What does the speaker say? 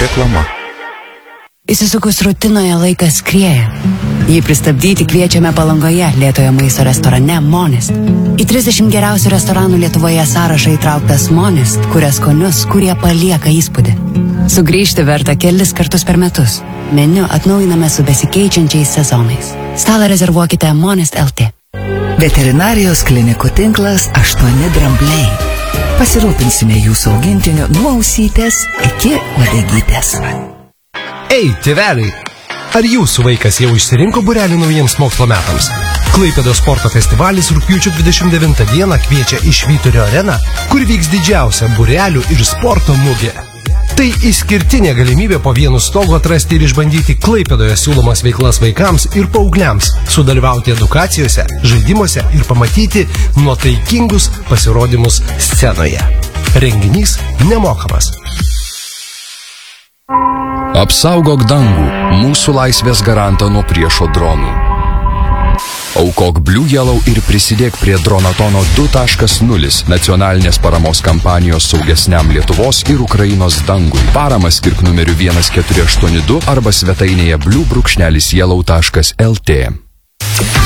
Reklama. Įsisukus rutinoje laikas skrieja. Jį pristabdyti kviečiame Palangoje lėtojo maisto restorane Monist. Į 30 geriausių restoranų Lietuvoje sąrašą įtrauktas Monist, kuria skonius, kurie palieka įspūdį. Sugrįžti verta kelis kartus per metus. Meniu atnaujiname su besikeičiančiais sezonais. Stalą rezervuokite Monist LT. Veterinarijos klinikų tinklas 8 drambliai. Pasirūpinsime jūsų augintiniu nuo ausytės iki uodegytės. Ei, tėveliai, ar jūsų vaikas jau išsirinko būrelį naujiems mokslo metams? Klaipėdos sporto festivalis rugpjūčio 29 dieną kviečia į Švyturio areną, kur vyks didžiausia būrelių ir sporto mugė. Tai išskirtinė galimybė po vienu stogu atrasti ir išbandyti Klaipėdoje siūlomas veiklas vaikams ir paaugliams, sudalyvauti edukacijose, žaidimuose ir pamatyti nuotaikingus pasirodymus scenoje. Renginys nemokamas. Apsaugok dangų, mūsų laisvės garantą nuo priešo dronų. Aukok Blue Yellow ir prisidėk prie Dronatono 2.0 nacionalinės paramos kampanijos saugesniam Lietuvos ir Ukrainos dangui. Paramą skirk numeriu 1482 arba svetainėje blue-yellow.lt.